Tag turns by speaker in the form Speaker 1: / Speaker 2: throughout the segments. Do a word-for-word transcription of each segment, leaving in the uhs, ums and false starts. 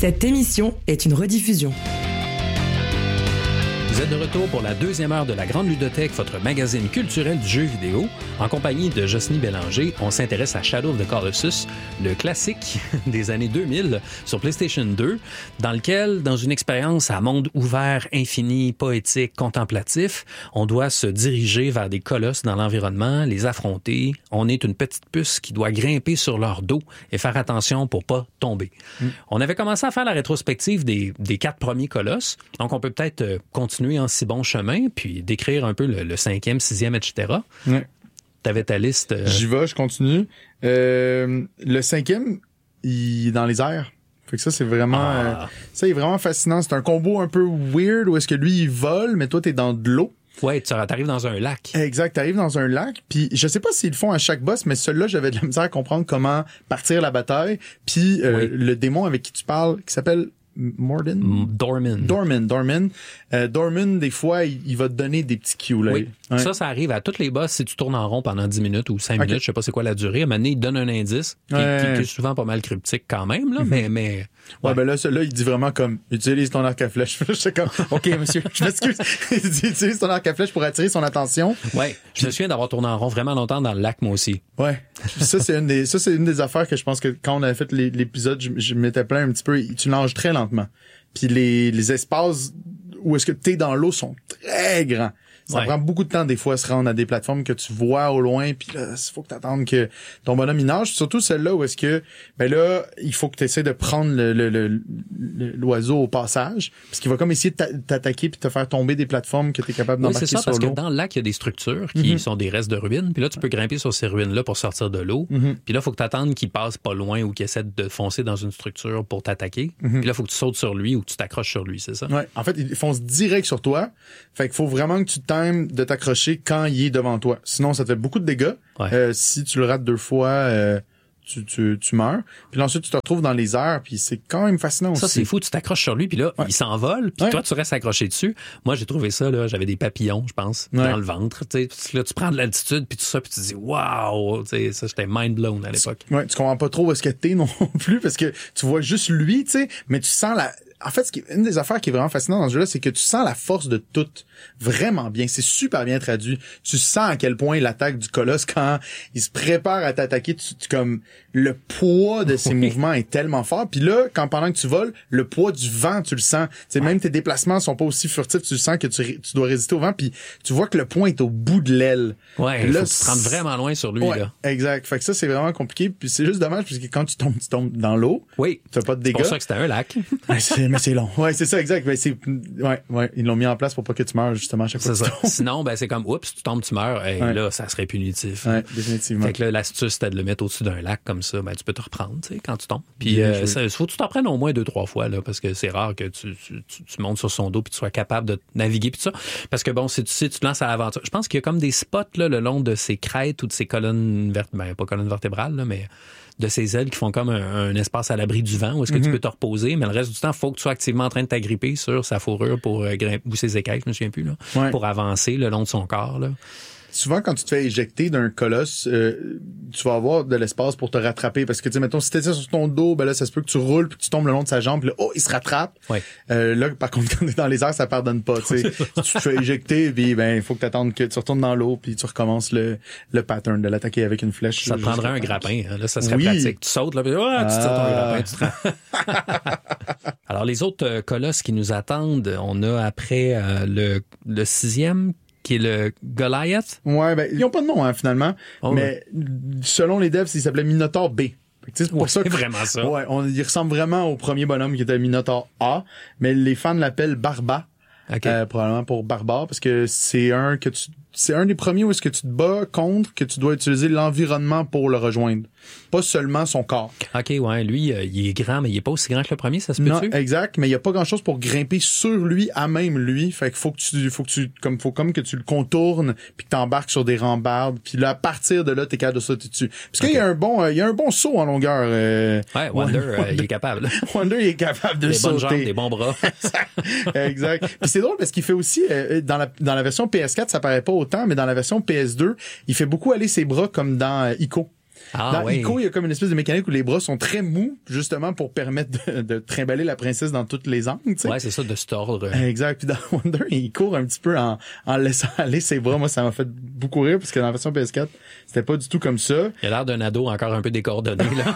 Speaker 1: Cette émission est une rediffusion.
Speaker 2: Vous êtes de retour pour la deuxième heure de la Grande Ludothèque, votre magazine culturel du jeu vidéo. En compagnie de Jocelyne Bélanger, on s'intéresse à Shadow of the Colossus, le classique des années deux mille sur PlayStation deux, dans lequel, dans une expérience à monde ouvert, infini, poétique, contemplatif, on doit se diriger vers des colosses dans l'environnement, les affronter. On est une petite puce qui doit grimper sur leur dos et faire attention pour pas tomber. Mm. On avait commencé à faire la rétrospective des, des quatre premiers colosses, donc on peut peut-être euh, continuer en si bon chemin, puis décrire un peu le, le cinquième, sixième, et cetera. Ouais. T'avais ta liste. Euh...
Speaker 3: J'y vais, je continue. Euh, le cinquième, il est dans les airs. Fait que ça, c'est vraiment... Ah. Euh, ça, il est vraiment fascinant. C'est un combo un peu weird où est-ce que lui, il vole, mais toi, t'es dans de l'eau.
Speaker 2: Ouais, tu arrives dans un lac.
Speaker 3: Exact, t'arrives dans un lac, puis je sais pas s'ils le font à chaque boss, mais celui-là, j'avais de la misère à comprendre comment partir la bataille. Puis euh, oui. le démon avec qui tu parles, qui s'appelle... Morden?
Speaker 2: Dormin.
Speaker 3: Dormin, Dormin. Euh, Dormin, des fois, il, il va te donner des petits cues, là.
Speaker 2: Oui. Ouais. Ça, ça arrive à tous les boss si tu tournes en rond pendant dix minutes ou cinq
Speaker 3: okay.
Speaker 2: minutes, je sais pas c'est quoi la durée. À un moment donné, il donne un indice qui, ouais. qui, qui est souvent pas mal cryptique quand même, là, mm-hmm. mais, mais.
Speaker 3: Ouais, ouais ben là, celui-là, il dit vraiment comme, utilise ton arc à flèche. Je suis comme, OK, monsieur, je m'excuse. Il dit, utilise ton arc à flèche pour attirer son attention.
Speaker 2: Ouais. Je me souviens d'avoir tourné en rond vraiment longtemps dans le lac, moi aussi.
Speaker 3: Ouais. ça, c'est une des, ça, c'est une des affaires que je pense que quand on avait fait les, l'épisode, je, je m'étais plaint un petit peu. Tu nages très lentement. Puis les, les espaces où est-ce que t'es dans l'eau sont très grands. Ça ouais. prend beaucoup de temps des fois à se rendre à des plateformes que tu vois au loin, puis là, il faut que t'attendes que ton bonhomme il nage. Surtout celle-là où est-ce que, ben là, il faut que tu essaies de prendre le, le, le, le, l'oiseau au passage, parce qu'il va comme essayer de t'attaquer puis te faire tomber des plateformes que t'es capable d'embarquer sur l'eau.
Speaker 2: Oui, c'est ça, parce que dans le lac, il y a des structures qui mm-hmm. sont des restes de ruines, puis là, tu peux grimper sur ces ruines-là pour sortir de l'eau. Mm-hmm. Puis là, il faut que t'attendes qu'il passe pas loin ou qu'il essaie de foncer dans une structure pour t'attaquer. Mm-hmm. Puis là, il faut que tu sautes sur lui ou que tu t'accroches sur lui, c'est ça?
Speaker 3: Ouais. En fait, il fonce direct sur toi. Fait qu'il faut vraiment que tu times de t'accrocher quand il est devant toi. Sinon, ça te fait beaucoup de dégâts. Ouais. Euh, si tu le rates deux fois, euh, tu, tu, tu meurs. Puis là, ensuite, tu te retrouves dans les airs, puis c'est quand même fascinant
Speaker 2: ça,
Speaker 3: aussi.
Speaker 2: Ça, c'est fou. Tu t'accroches sur lui, puis là, ouais. il s'envole, puis ouais. toi, tu restes accroché dessus. Moi, j'ai trouvé ça, là, j'avais des papillons, je pense, ouais. dans le ventre. Tu sais, là, tu prends de l'altitude, puis tout ça, puis tu te dis, waouh! Tu sais, ça, j'étais mind blown à l'époque.
Speaker 3: Ouais, tu comprends pas trop où est-ce que t'es non plus, parce que tu vois juste lui, tu sais, mais tu sens la... En fait, ce qui, une des affaires qui est vraiment fascinante dans ce jeu-là, c'est que tu sens la force de tout vraiment bien. C'est super bien traduit. Tu sens à quel point l'attaque du colosse, quand il se prépare à t'attaquer, tu, tu comme le poids de ses oui. mouvements est tellement fort. Puis là, quand pendant que tu voles, le poids du vent, tu le sens. C'est ouais. même tes déplacements sont pas aussi furtifs. Tu le sens que tu, tu dois résister au vent. Puis tu vois que le point est au bout de l'aile.
Speaker 2: Ouais. Là, faut que tu te rendes vraiment loin sur lui.
Speaker 3: Ouais,
Speaker 2: là.
Speaker 3: Exact. Fait que ça, c'est vraiment compliqué. Puis c'est juste dommage parce que quand tu tombes, tu tombes dans l'eau.
Speaker 2: Oui.
Speaker 3: Tu fais pas de dégâts.
Speaker 2: C'est pour ça que c'était un lac.
Speaker 3: Ouais, c'est, mais c'est long. Ouais, c'est ça, exact. Ben, c'est, ouais, ouais. Ils l'ont mis en place pour pas que tu meurs, justement, à chaque fois.
Speaker 2: C'est ça. Sinon, ben, c'est comme, oups, tu tombes, tu meurs. Et ouais. là, ça serait punitif.
Speaker 3: Ouais, définitivement.
Speaker 2: Fait que là, l'astuce, c'était de le mettre au-dessus d'un lac comme ça. Ben, tu peux te reprendre, tu sais, quand tu tombes. Puis, euh, il faut que tu t'en prennes au moins deux, trois fois, là, parce que c'est rare que tu, tu, tu, tu montes sur son dos puis tu sois capable de naviguer puis tout ça. Parce que bon, si tu sais, tu te lances à l'aventure. Je pense qu'il y a comme des spots, là, le long de ces crêtes ou de ces colonnes vertébrales, ben, pas colonnes vertébrales, là, mais de ces ailes qui font comme un, un espace à l'abri du vent où est-ce que mm-hmm. tu peux te reposer, mais le reste du temps, il faut que tu sois activement en train de t'agripper sur sa fourrure pour euh, grimper, ou ses écailles, je me souviens plus, là, ouais. pour avancer le long de son corps, là.
Speaker 3: Souvent, quand tu te fais éjecter d'un colosse, euh, tu vas avoir de l'espace pour te rattraper. Parce que, tu sais, mettons, si t'étais sur ton dos, ben là, ça se peut que tu roules puis que tu tombes le long de sa jambe. Puis là, oh, il se rattrape.
Speaker 2: Ouais.
Speaker 3: Euh, là, par contre, quand t'es dans les airs, ça pardonne pas. Tu sais, tu te fais éjecter, puis ben, il faut que t'attendes que tu retournes dans l'eau, puis tu recommences le le pattern de l'attaquer avec une flèche.
Speaker 2: Ça te prendrait un grappin. Hein. Là, ça serait
Speaker 3: oui.
Speaker 2: pratique. Tu sautes, là, puis oh, tu tires ton grappin, tu te rends. Alors, les autres euh, colosses qui nous attendent, on a après euh, le le sixième, qui est le Goliath.
Speaker 3: Ouais, ben, ils ont pas de nom, hein, finalement. Oh, mais
Speaker 2: ouais.
Speaker 3: selon les devs, il s'appelait Minotaur B. C'est pour
Speaker 2: ouais,
Speaker 3: ça que,
Speaker 2: vraiment ça.
Speaker 3: Ouais, on, il ressemble vraiment au premier bonhomme qui était Minotaur A, mais les fans l'appellent Barba. Okay. Euh, probablement pour barbare, parce que c'est un que tu, c'est un des premiers où est-ce que tu te bats contre, que tu dois utiliser l'environnement pour le rejoindre. Pas seulement son corps.
Speaker 2: OK, ouais. Lui, euh, il est grand, mais il est pas aussi grand que le premier, ça se peut-tu?
Speaker 3: Non, exact. Mais il y a pas grand-chose pour grimper sur lui, à même lui. Fait qu'il faut que tu, faut que tu, comme, faut comme que tu le contournes, puis que t'embarques sur des rambardes. Puis là, à partir de là, t'es capable de sauter dessus. Parce okay. qu'il y a un bon, euh, il y a un bon saut en longueur. Euh,
Speaker 2: ouais, Wonder, euh, Wonder. il est capable.
Speaker 3: Wonder, il est capable de
Speaker 2: des
Speaker 3: sauter.
Speaker 2: Des bonnes jambes, des bons bras.
Speaker 3: Exact. Puis c'est drôle parce qu'il fait aussi, euh, dans la, dans la version P S quatre, ça paraît pas autant, mais dans la version P S deux, il fait beaucoup aller ses bras comme dans euh, Ico.
Speaker 2: Ah,
Speaker 3: Dans
Speaker 2: ouais.
Speaker 3: Ico, il y a comme une espèce de mécanique où les bras sont très mous, justement pour permettre de, de trimballer la princesse dans toutes les angles, tu sais.
Speaker 2: Ouais, c'est ça, de cet ordre.
Speaker 3: Exact. Puis dans Wonder, il court un petit peu en, en laissant aller ses bras. Moi, ça m'a fait beaucoup rire parce que dans la version P S quatre, c'était pas du tout comme ça.
Speaker 2: Il a l'air d'un ado encore un peu décoordonné, là.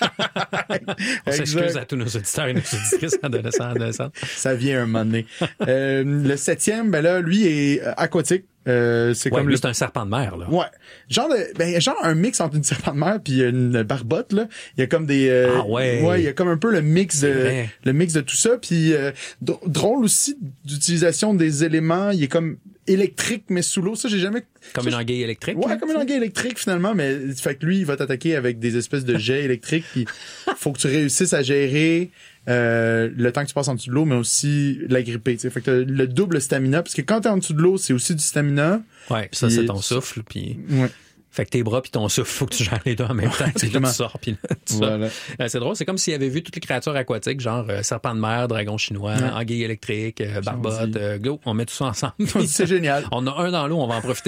Speaker 2: On s'excuse à tous nos auditeurs et nos auditrices adolescents, adolescentes.
Speaker 3: Ça vient un moment donné. euh, le septième, ben là, lui est aquatique. Euh, c'est
Speaker 2: ouais,
Speaker 3: comme
Speaker 2: lui,
Speaker 3: le...
Speaker 2: c'est un serpent de mer, là.
Speaker 3: Ouais. Genre de, ben, genre un mix entre une serpent de mer puis une barbotte, là. Il y a comme des, euh,
Speaker 2: ah ouais.
Speaker 3: Ouais, il y a comme un peu le mix de,
Speaker 2: vrai.
Speaker 3: le mix de tout ça. Puis, euh, d- drôle aussi d'utilisation des éléments. Il est comme électrique, mais sous l'eau. Ça, j'ai jamais...
Speaker 2: Comme
Speaker 3: ça,
Speaker 2: une anguille électrique.
Speaker 3: Ouais,
Speaker 2: là,
Speaker 3: comme une anguille électrique, finalement. Mais, fait que lui, il va t'attaquer avec des espèces de jets électriques. Puis, faut que tu réussisses à gérer, Euh, le temps que tu passes en dessous de l'eau, mais aussi l'agripper, tu sais. Fait que t'as le double stamina, parce que quand t'es en dessous de l'eau, c'est aussi du stamina.
Speaker 2: Ouais, ça,
Speaker 3: Puis-
Speaker 2: c'est ton souffle, puis...
Speaker 3: Ouais.
Speaker 2: Fait que tes bras puis ton souffle, faut que tu gères les deux en même temps. Puis là, tu sors, puis là, tu sors.
Speaker 3: Voilà.
Speaker 2: Euh, c'est drôle, c'est comme s'il avait vu toutes les créatures aquatiques, genre euh, serpent de mer, dragon chinois,
Speaker 3: Ouais.
Speaker 2: anguille électrique, euh, barbotte,
Speaker 3: Gentil.
Speaker 2: euh, go, on met tout ça ensemble.
Speaker 3: C'est génial.
Speaker 2: On a un dans l'eau, on va en profiter.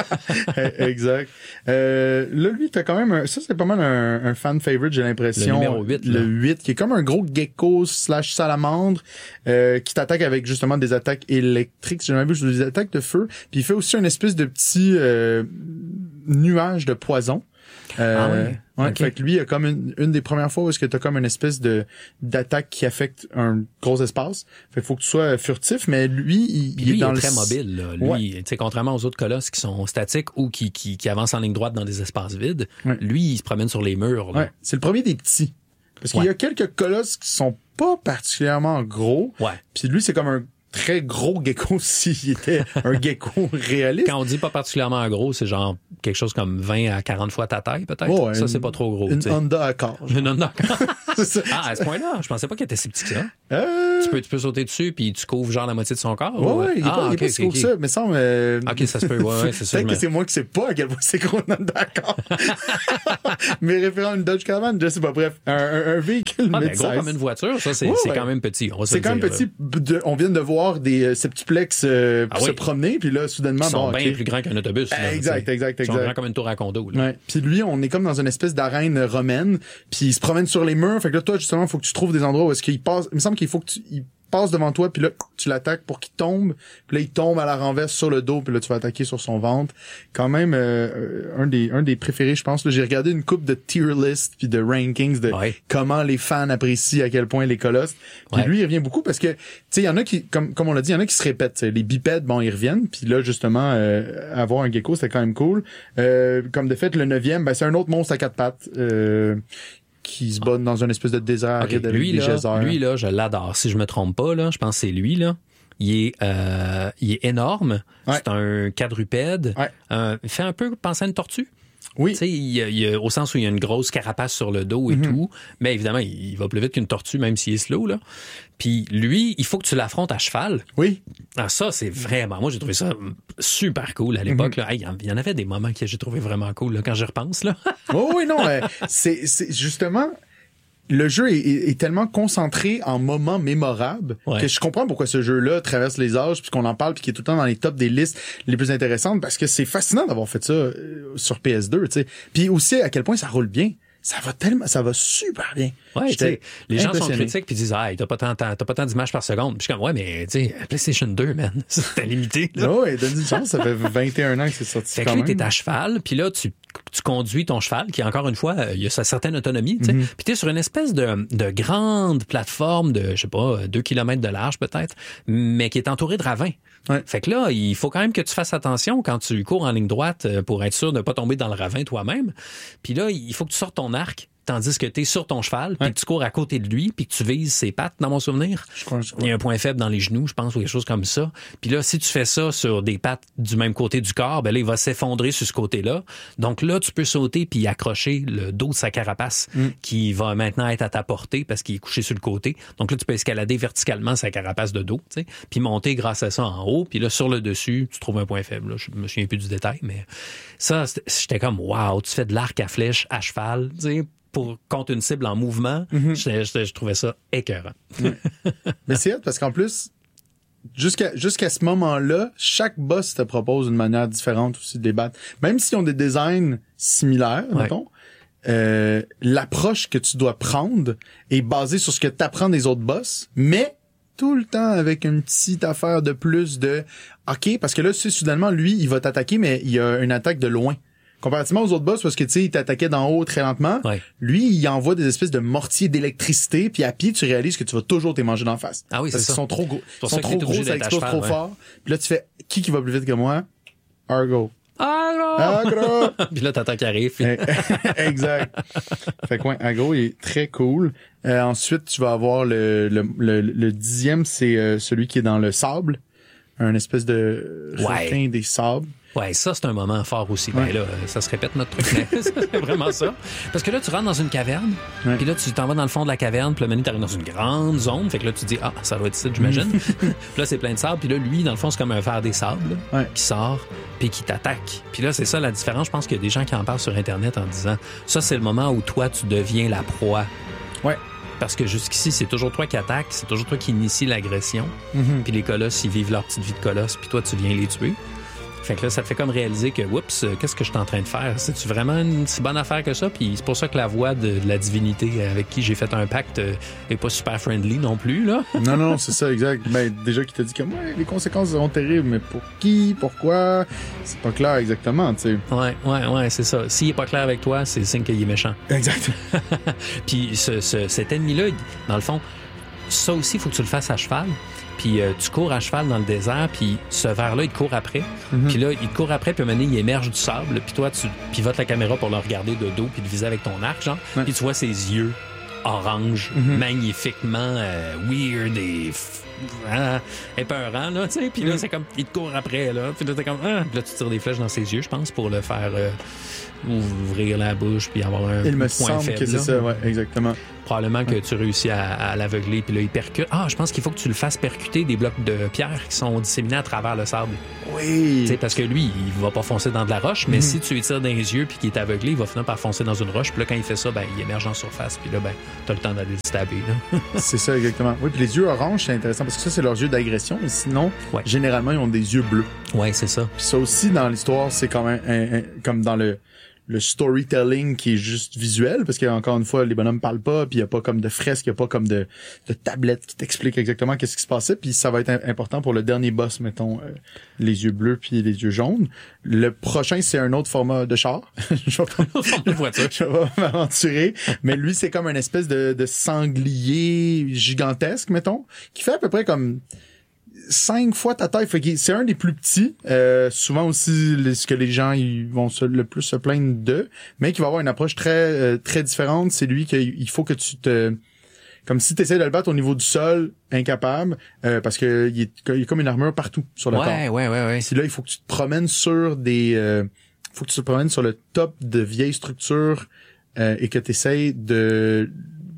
Speaker 3: Exact. Euh, là, lui, t'as quand même un, ça, c'est pas mal un, un fan favorite, j'ai l'impression.
Speaker 2: Le numéro huit, là.
Speaker 3: Le huit, qui est comme un gros gecko slash salamandre, euh, qui t'attaque avec justement des attaques électriques. J'ai jamais vu des attaques de feu. Puis il fait aussi une espèce de petit, euh, nuage de poison. Euh,
Speaker 2: Ah ouais?
Speaker 3: ouais,
Speaker 2: Ok.
Speaker 3: fait que lui, il y a comme une, une des premières fois où est-ce que t'as comme une espèce de d'attaque qui affecte un gros espace. Fait qu'il faut que tu sois furtif, mais lui, il,
Speaker 2: Puis
Speaker 3: il
Speaker 2: lui,
Speaker 3: est dans
Speaker 2: il est
Speaker 3: le
Speaker 2: très mobile. Là. Lui,
Speaker 3: Ouais.
Speaker 2: tu sais, contrairement aux autres colosses qui sont statiques ou qui, qui, qui avancent en ligne droite dans des espaces vides,
Speaker 3: Ouais.
Speaker 2: lui, il se promène sur les murs. Là.
Speaker 3: Ouais, c'est le premier des petits. Parce qu'il
Speaker 2: Ouais.
Speaker 3: y a quelques colosses qui sont pas particulièrement gros.
Speaker 2: Ouais.
Speaker 3: Puis lui, c'est comme un très gros gecko s'il était un gecko réaliste.
Speaker 2: Quand on dit pas particulièrement gros, c'est genre quelque chose comme vingt à quarante fois ta taille, peut-être.
Speaker 3: Oh,
Speaker 2: ça,
Speaker 3: une-
Speaker 2: c'est pas trop gros.
Speaker 3: Une
Speaker 2: tu sais.
Speaker 3: Honda Accord.
Speaker 2: Une Honda.
Speaker 3: C'est ça.
Speaker 2: Ah, à ce point-là, je pensais pas qu'il était si petit que ça.
Speaker 3: Euh...
Speaker 2: Tu peux, tu peux sauter dessus puis tu couvres genre la moitié de son corps.
Speaker 3: Ouais,
Speaker 2: ou-
Speaker 3: ouais, il est
Speaker 2: ah,
Speaker 3: pas, il est
Speaker 2: ok,
Speaker 3: pas si
Speaker 2: ok,
Speaker 3: gros que
Speaker 2: ok.
Speaker 3: ça, mais semble... euh,
Speaker 2: Ok, ça se peut, ouais, ouais, c'est ça.
Speaker 3: Peut-être
Speaker 2: je
Speaker 3: que
Speaker 2: me-
Speaker 3: c'est moi qui sais pas à quel point c'est gros une Honda Accord. Mais référant à une Dodge Caravan, je sais pas, bref, un, un, un véhicule
Speaker 2: Ah, ben,
Speaker 3: mid-size.
Speaker 2: gros comme une voiture, ça, c'est
Speaker 3: Ouais,
Speaker 2: c'est
Speaker 3: ouais.
Speaker 2: quand même petit. On va se
Speaker 3: C'est
Speaker 2: le
Speaker 3: quand même
Speaker 2: dire,
Speaker 3: petit.
Speaker 2: là.
Speaker 3: De- on vient de voir des euh, septuplex euh,
Speaker 2: Ah
Speaker 3: se
Speaker 2: oui.
Speaker 3: promener, puis là, soudainement,
Speaker 2: Ils sont
Speaker 3: bon,
Speaker 2: bien
Speaker 3: ok.
Speaker 2: plus grands qu'un autobus. là,
Speaker 3: Exact,
Speaker 2: tu sais.
Speaker 3: exact,
Speaker 2: Ils sont
Speaker 3: exact.
Speaker 2: grands comme une tour à condo. Là.
Speaker 3: Ouais. Puis lui, on est comme dans une espèce d'arène romaine, puis il se promène sur les murs. Fait que là, toi, justement, il faut que tu trouves des endroits où est-ce qu'il passe. Il me semble qu'il faut que tu il passe devant toi, puis là, tu l'attaques pour qu'il tombe. Puis là, il tombe à la renverse sur le dos, puis là, tu vas attaquer sur son ventre. Quand même, euh, un des un des préférés, je pense. Là, j'ai regardé une coupe de tier list puis de rankings de
Speaker 2: Ouais.
Speaker 3: comment les fans apprécient à quel point les colosses. Puis
Speaker 2: Ouais.
Speaker 3: lui, il revient beaucoup parce que, tu sais, il y en a qui, comme comme on l'a dit, il y en a qui se répètent. T'sais. Les bipèdes, bon, ils reviennent. Puis là, justement, euh, avoir un gecko, c'était quand même cool. Euh, comme de fait, le neuvième, ben c'est un autre monstre à quatre pattes. Euh, qui se bat dans une espèce de désert
Speaker 2: Ok,
Speaker 3: aride avec
Speaker 2: lui,
Speaker 3: des
Speaker 2: là,
Speaker 3: geysers.
Speaker 2: lui, là, je l'adore. Si je me trompe pas, là, je pense que c'est lui, là. Il est, euh, il est énorme.
Speaker 3: Ouais.
Speaker 2: C'est un quadrupède.
Speaker 3: Ouais.
Speaker 2: Euh, il fait un peu penser à une tortue.
Speaker 3: Oui.
Speaker 2: Tu sais, il y a- il y a- au sens où il y a une grosse carapace sur le dos et
Speaker 3: Mhm.
Speaker 2: tout. Mais évidemment, il, il va plus vite qu'une tortue, même s'il est slow, là. Puis lui, il faut que tu l'affrontes à cheval.
Speaker 3: Oui.
Speaker 2: Ah, ça, c'est vraiment... Moi, j'ai trouvé ça super cool à l'époque.
Speaker 3: Mhm.
Speaker 2: là. Hey, Il y en- il y en avait des moments que j'ai trouvé vraiment cool, là, quand j'y repense, là.
Speaker 3: Oh oui, non, euh, c'est, c'est justement, le jeu est, est- est tellement concentré en moments mémorables
Speaker 2: Ouais.
Speaker 3: que je comprends pourquoi ce jeu-là traverse les âges, puis qu'on en parle, puis qu'il est tout le temps dans les tops des listes les plus intéressantes, parce que c'est fascinant d'avoir fait ça euh, sur P S deux, tu sais. Puis aussi à quel point ça roule bien. Ça va tellement, ça va super bien.
Speaker 2: Ouais, tu
Speaker 3: J'étais
Speaker 2: sais, les gens sont
Speaker 3: impressionné.
Speaker 2: critiques puis disent ah, t'as pas tant t'as pas tant d'images par seconde. Puis je suis comme ouais, mais tu sais, PlayStation deux, man, c'était limité. Là.
Speaker 3: Oh, ouais, donne une chance, ça fait vingt et un ans que c'est sorti.
Speaker 2: Fait que
Speaker 3: quand
Speaker 2: là,
Speaker 3: même.
Speaker 2: t'es à cheval, puis là, tu, tu conduis ton cheval, qui, encore une fois, euh, il a sa certaine autonomie, tu sais.
Speaker 3: Mhm.
Speaker 2: Puis t'es sur une espèce de, de grande plateforme de, je sais pas, deux kilomètres de large peut-être, mais qui est entourée de ravins.
Speaker 3: Ouais.
Speaker 2: Fait que là, il faut quand même que tu fasses attention quand tu cours en ligne droite euh, pour être sûr de ne pas tomber dans le ravin toi-même. Puis là, il faut que tu sortes ton arc, tandis que t'es sur ton cheval, puis
Speaker 3: Ouais.
Speaker 2: que tu cours à côté de lui, puis que tu vises ses pattes, dans mon souvenir.
Speaker 3: Je crois, je crois.
Speaker 2: Il y a un point faible dans les genoux, je pense, ou quelque chose comme ça. Puis là, si tu fais ça sur des pattes du même côté du corps, ben là, il va s'effondrer sur ce côté-là. Donc là, tu peux sauter puis accrocher le dos de sa carapace
Speaker 3: Mm.
Speaker 2: qui va maintenant être à ta portée parce qu'il est couché sur le côté. Donc là, tu peux escalader verticalement sa carapace de dos, tu sais, puis monter grâce à ça en haut. Puis là, sur le dessus, tu trouves un point faible. Là. Je me souviens plus du détail, mais ça, c'était- j'étais comme, wow, tu fais de l'arc à flèche à cheval, tu sais, pour contre une cible en mouvement.
Speaker 3: Mhm.
Speaker 2: J'étais- j'étais- je trouvais ça écœurant.
Speaker 3: Mais c'est hot parce qu'en plus, jusqu'à jusqu'à ce moment-là, chaque boss te propose une manière différente aussi de les battre. Même s'ils ont des designs similaires,
Speaker 2: Ouais.
Speaker 3: mettons, euh, l'approche que tu dois prendre est basée sur ce que t'apprends des autres boss, mais tout le temps avec une petite affaire de plus de OK, parce que là, tu sais, soudainement, lui, il va t'attaquer, mais il y a une attaque de loin. Comparativement aux autres boss, parce que tu sais, il t'attaquait d'en haut très lentement.
Speaker 2: Ouais.
Speaker 3: Lui, il envoie des espèces de mortiers d'électricité, puis à pied, tu réalises que tu vas toujours t'es manger d'en face.
Speaker 2: Ah oui,
Speaker 3: parce
Speaker 2: c'est
Speaker 3: qu'ils
Speaker 2: ça.
Speaker 3: sont trop gros.
Speaker 2: C'est pour
Speaker 3: Ils sont
Speaker 2: ça que
Speaker 3: trop
Speaker 2: t'es
Speaker 3: gros,
Speaker 2: obligé
Speaker 3: ça
Speaker 2: d'être à
Speaker 3: explose
Speaker 2: cheval,
Speaker 3: trop
Speaker 2: ouais.
Speaker 3: fort. Puis là, tu fais qui qui va plus vite que moi? Argo.
Speaker 2: Ah,
Speaker 3: Agro!
Speaker 2: Puis là, t'attends qu'il arrive. Puis...
Speaker 3: Exact. Fait que ouais, Agro, il est très cool. Euh, ensuite, tu vas avoir le le le, le dixième, c'est euh, celui qui est dans le sable. Un espèce de
Speaker 2: Ouais.
Speaker 3: requin des sables.
Speaker 2: Ouais, ça, c'est un moment fort aussi.
Speaker 3: Ouais.
Speaker 2: Ben là, ça se répète notre truc, mais c'est vraiment ça. Parce que là, tu rentres dans une caverne,
Speaker 3: Ouais.
Speaker 2: puis là, tu t'en vas dans le fond de la caverne, puis là, maintenant, t'arrives dans une grande zone, fait que là, tu dis, ah, ça doit être ici, j'imagine. Puis là, c'est plein de sable, puis là, lui, dans le fond, c'est comme un ver des sables, là,
Speaker 3: Ouais.
Speaker 2: qui sort, puis qui t'attaque. Puis là, c'est ça la différence. Je pense qu'il y a des gens qui en parlent sur Internet en disant, ça, c'est le moment où toi, tu deviens la proie.
Speaker 3: Ouais.
Speaker 2: Parce que jusqu'ici, c'est toujours toi qui attaque, c'est toujours toi qui initie l'agression.
Speaker 3: Mm-hmm.
Speaker 2: Puis les colosses, ils vivent leur petite vie de colosse, puis toi, tu viens les tuer. Fait que là, ça te fait comme réaliser que, oups, euh, qu'est-ce que je suis en train de faire? C'est-tu vraiment une si bonne affaire que ça? Puis c'est pour ça que la voix de, de la divinité avec qui j'ai fait un pacte euh, est pas super friendly non plus, là.
Speaker 3: Non, non, c'est ça, exact. Ben, déjà qui t'a dit que ouais, les conséquences seront terribles, mais pour qui? Pourquoi? C'est pas clair exactement, tu sais.
Speaker 2: Ouais, ouais, ouais, c'est ça. S'il est pas clair avec toi, c'est le signe qu'il est méchant.
Speaker 3: Exact.
Speaker 2: Puis ce, ce, cet ennemi-là, dans le fond, ça aussi, il faut que tu le fasses à cheval. Puis euh, tu cours à cheval dans le désert, puis ce ver-là, il te court après.
Speaker 3: Mm-hmm.
Speaker 2: Puis là, il te court après, puis à un moment donné, il émerge du sable. Puis toi, tu pivotes la caméra pour le regarder de dos, puis le viser avec ton arc, genre.
Speaker 3: Ouais.
Speaker 2: Puis tu vois ses yeux orange,
Speaker 3: Mm-hmm.
Speaker 2: magnifiquement euh, weird et f- hein, épeurant, là, tu sais. Puis là,
Speaker 3: Mm.
Speaker 2: c'est comme, il te court après, là. Puis là, t'es comme, ah. Puis là, tu tires des flèches dans ses yeux, je pense, pour le faire euh, ouvrir la bouche, puis avoir un
Speaker 3: Il me
Speaker 2: point
Speaker 3: semble
Speaker 2: faible,
Speaker 3: que c'est
Speaker 2: là.
Speaker 3: ça, ouais, exactement.
Speaker 2: Probablement que tu réussis à, à l'aveugler, puis là, il percute. Ah, je pense qu'il faut que tu le fasses percuter des blocs de pierre qui sont disséminés à travers le sable.
Speaker 3: Oui.
Speaker 2: Tu sais, parce que lui, il va pas foncer dans de la roche, mais
Speaker 3: Mm.
Speaker 2: si tu lui tires dans les yeux puis qu'il est aveuglé, il va finir par foncer dans une roche. Puis là, quand il fait ça, ben, il émerge en surface, puis là, ben, t'as le temps d'aller le stabber, là.
Speaker 3: C'est ça, exactement. Oui, puis les yeux orange, c'est intéressant parce que ça, c'est leurs yeux d'agression, mais sinon,
Speaker 2: Ouais.
Speaker 3: généralement, ils ont des yeux bleus.
Speaker 2: Ouais, c'est ça.
Speaker 3: Puis ça aussi, dans l'histoire, c'est quand même un- un- comme dans le le storytelling qui est juste visuel, parce qu'encore une fois, les bonhommes parlent pas, puis il y a pas comme de fresques, il y a pas comme de, de tablettes qui t'expliquent exactement qu'est-ce qui se passait, puis ça va être un- important pour le dernier boss, mettons, euh, les yeux bleus puis les yeux jaunes. Le prochain, c'est un autre format de char. Je vais pas
Speaker 2: Une voiture.
Speaker 3: je vais m'aventurer, mais lui, c'est comme une espèce de, de sanglier gigantesque, mettons, qui fait à peu près comme cinq fois ta taille. Fait que c'est un des plus petits. Euh, souvent aussi, les- ce que les gens ils vont se, le plus se plaindre de, mais qui va avoir une approche très euh, très différente. C'est lui qu'il faut que tu te... Comme si tu essaies de le battre au niveau du sol, incapable, euh, parce que il est, il est comme une armure partout sur le corps.
Speaker 2: Ouais, ouais, ouais, ouais.
Speaker 3: Si là, il faut que tu te promènes sur des... Euh, faut que tu te promènes sur le top de vieilles structures euh, et que tu essaies de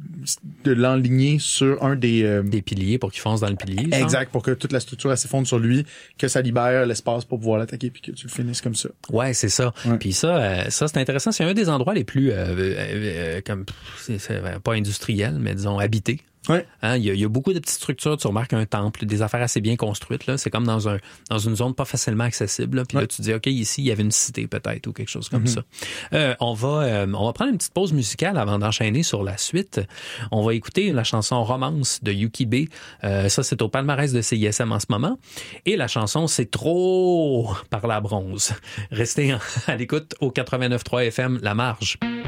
Speaker 3: de l'enligner sur un des... euh,
Speaker 2: Des piliers pour qu'il fonce dans le pilier. genre.
Speaker 3: exact, pour que toute la structure elle s'effondre sur lui, que ça libère l'espace pour pouvoir l'attaquer puis que tu le finisses comme ça.
Speaker 2: Ouais, c'est ça.
Speaker 3: Ouais.
Speaker 2: Puis ça, euh, ça c'est intéressant. C'est un des endroits les plus, euh, euh, euh, comme, c'est, c'est, euh, pas industriel, mais disons habités.
Speaker 3: Ouais.
Speaker 2: Hein, il y a, il y a beaucoup de petites structures. Tu remarques un temple, des affaires assez bien construites. Là, c'est comme dans un dans une zone pas facilement accessible. Là. Puis
Speaker 3: Ouais.
Speaker 2: là, tu te dis, ok, ici il y avait une cité peut-être ou quelque chose comme
Speaker 3: Mm-hmm.
Speaker 2: ça. Euh, on va euh, on va prendre une petite pause musicale avant d'enchaîner sur la suite. On va écouter la chanson Romance de Yuki B. Euh, ça c'est au palmarès de C I S M en ce moment. Et la chanson c'est Trop par la bronze. Restez en- à l'écoute au quatre-vingt-neuf point trois F M La Marge.